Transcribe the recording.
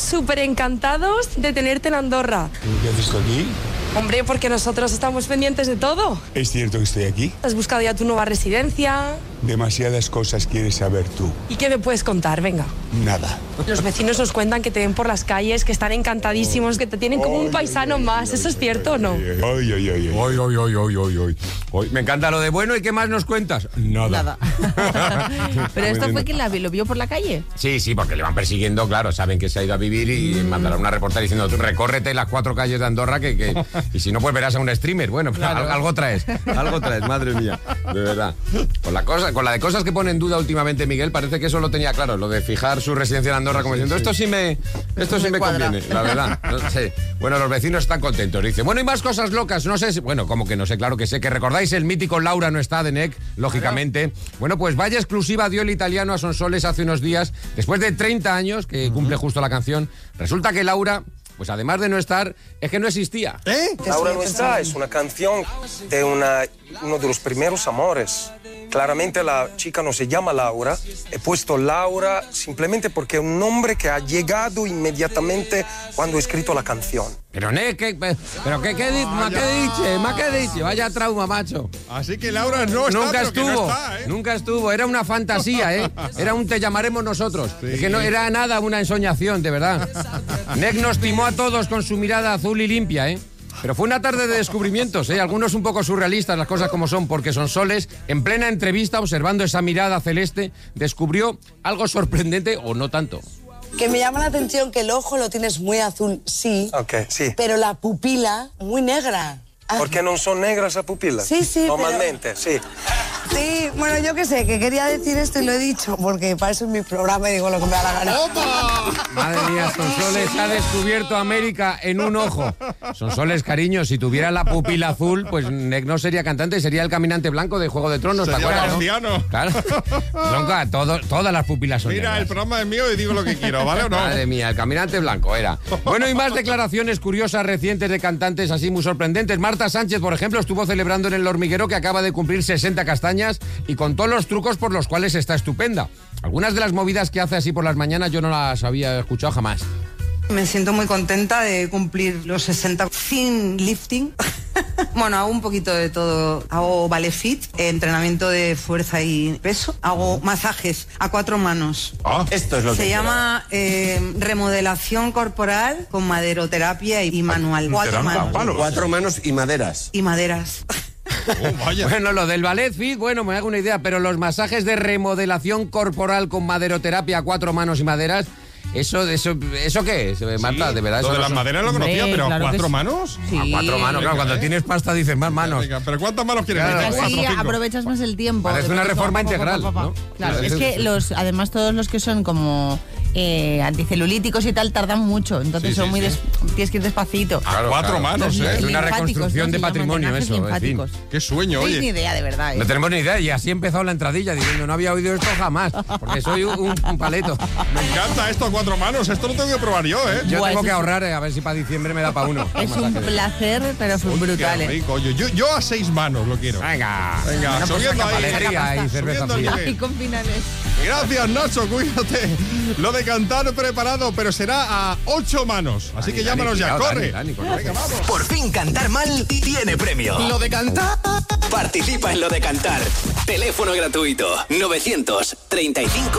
súper encantados de tenerte en Andorra. ¿Qué haces tú aquí? Hombre, porque nosotros estamos pendientes de todo. ¿Es cierto que estoy aquí? ¿Has buscado ya tu nueva residencia? Demasiadas cosas quieres saber tú. ¿Y qué me puedes contar? Venga. Nada. Los vecinos nos cuentan que te ven por las calles, que están encantadísimos, que te tienen como un paisano más. ¿Eso es cierto o no? Ay. Me encanta lo de bueno. ¿Y qué más nos cuentas? Nada. ¿Pero esto fue quien lo vio por la calle? Sí, porque le van persiguiendo, claro. Saben que se ha ido a vivir y mandarán una reportera diciendo, tú recórrete las 4 calles de Andorra y si no, pues verás a un streamer. Bueno, claro. algo traes, madre mía. De verdad. Con la de cosas que pone en duda últimamente Miguel, parece que eso lo tenía claro, lo de fijar su residencia en Andorra, como diciendo, esto sí me conviene, la verdad. No sé. Bueno, los vecinos están contentos. Dice, bueno, y más cosas locas, no sé si... Bueno, como que no sé, claro que sé, que recordáis el mítico Laura no está de NEC, lógicamente. Bueno, pues vaya exclusiva dio el italiano a Sonsoles hace unos días, después de 30 años, que cumple justo la canción. Resulta que Laura... Pues además de no estar, es que no existía. Laura no está es una canción de uno de los primeros amores. Claramente la chica no se llama Laura. He puesto Laura simplemente porque es un nombre que ha llegado inmediatamente cuando he escrito la canción. Pero ¿qué dice? Vaya trauma, macho. Así que Laura no está, Nunca estuvo, era una fantasía, Era un te llamaremos nosotros. Sí. Es que no era nada una ensoñación, de verdad. NEC nos timó a todos con su mirada azul y limpia, Pero fue una tarde de descubrimientos, Algunos un poco surrealistas, las cosas como son, porque Sonsoles, en plena entrevista, observando esa mirada celeste, descubrió algo sorprendente o no tanto. Que me llama la atención que el ojo lo tienes muy azul, sí. Sí. Pero la pupila muy negra. ¿Por qué no son negras las pupilas? Sí. Normalmente, sí. Sí, bueno, yo qué sé, que quería decir esto y lo he dicho, porque para eso es mi programa y digo lo que me da la gana. Madre mía, Sonsoles ha descubierto América en un ojo. Sonsoles, cariño, si tuviera la pupila azul, pues NEC no sería cantante, sería el caminante blanco de Juego de Tronos, ¿te acuerdas? Marciano. Claro. Tronca, todas las pupilas son negras. El programa es mío y digo lo que quiero, ¿vale o no? Madre mía, el caminante blanco era. Bueno, y más declaraciones curiosas recientes de cantantes así muy sorprendentes. Marta Sánchez, por ejemplo, estuvo celebrando en El Hormiguero que acaba de cumplir 60 castañas y contó los trucos por los cuales está estupenda. Algunas de las movidas que hace así por las mañanas yo no las había escuchado jamás. Me siento muy contenta de cumplir los 60 sin lifting. Bueno, hago un poquito de todo. Hago ballet fit, entrenamiento de fuerza y peso. Hago masajes a 4 manos. Esto es lo que se llama remodelación corporal con maderoterapia y manual. 4 manos. 4 manos y maderas. Y maderas. Bueno, lo del ballet fit, bueno, me hago una idea, pero los masajes de remodelación corporal con maderoterapia a 4 manos y maderas, ¿Eso qué es, Marta? Sí, de verdad. Lo de las maderas lo conocía, pero claro ¿a 4 manos? Sí. A 4 manos, claro. Cuando tienes pasta dices más manos. Venga, pero ¿cuántas manos quieres? Claro. Así aprovechas más el tiempo. Parece una reforma integral, ¿no? Claro, es que además todos los que son como anticelulíticos y tal tardan mucho, entonces son muy tienes que ir despacito. Claro, 4 manos, Es una reconstrucción de patrimonio eso, en fin. Qué sueño, oye. No ni idea, de verdad. No tenemos ni idea y así ha empezado la entradilla diciendo no había oído esto jamás, porque soy un paleto. Me encanta esto a 4 manos, esto lo tengo que probar yo, Yo tengo que ahorrar, a ver si para diciembre me da para uno. Es un placer, pero fue brutal. Qué rico. Yo a 6 manos lo quiero. Venga, subiendo ahí. Alegría y cerveza fría. Y con finales. Gracias, Nacho, cuídate. Lo de cantar preparado, pero será a 8 manos. Así que llámanos ya, corre. Venga, vamos. Por fin cantar mal tiene premio. Lo de cantar. Participa en Lo de cantar. Teléfono gratuito 935